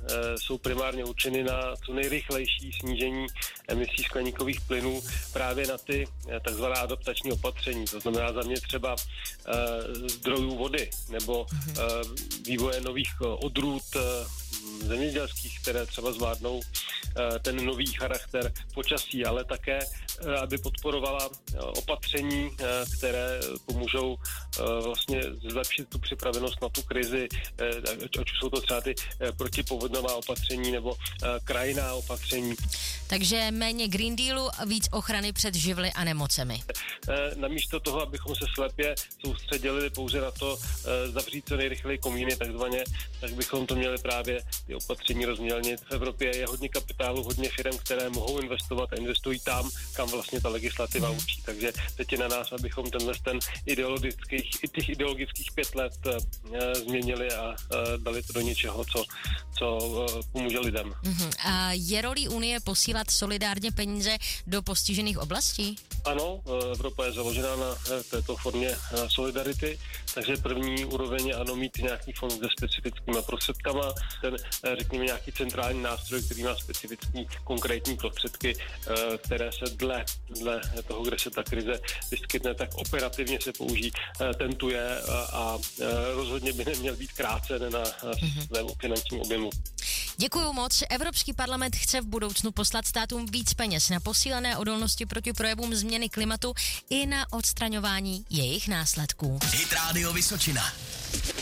jsou primárně určeny na co nejrychlejší snížení emisí skleníkových plynů právě na ty takzvaná adaptační opatření. To znamená za mě třeba zdrojů vody nebo vývoje nových odrůd zemědělských, které třeba zvládnou ten nový charakter počasí, ale také, aby podporovala opatření, které pomůžou vlastně zlepšit tu připravenost na tu krizi, ať jsou to třeba ty protipovodňová opatření nebo krajinná opatření. Takže méně Green Dealu a víc ochrany před živly a nemocemi. Namísto toho, abychom se slepě soustředili pouze na to zavřít co nejrychleji komíny takzvaně, tak bychom to měli právě ty opatření rozmělnit. V Evropě je hodně kapitálu, hodně firm, které mohou investovat a investují tam, kam vlastně ta legislativa učí. Takže teď je na nás, abychom těch ideologických 5 let změnili a dali to do něčeho, co pomůže lidem. A je rolí Unie posílat solidárně peníze do postižených oblastí? Ano, Evropa je založena na této formě solidarity, takže první úroveň je ano mít nějaký fond se specifickými prostředkama, ten řekněme nějaký centrální nástroj, který má specifický konkrétní prostředky, které se dle toho, kde se ta krize vyskytne, tak operativně se použijí. Ten tu je a rozhodně by neměl být krácen na svém finančním objemu. Děkuju moc. Evropský parlament chce v budoucnu poslat státům víc peněz na posílené odolnosti proti projevům změny klimatu i na odstraňování jejich následků. Hit Radio Vysočina.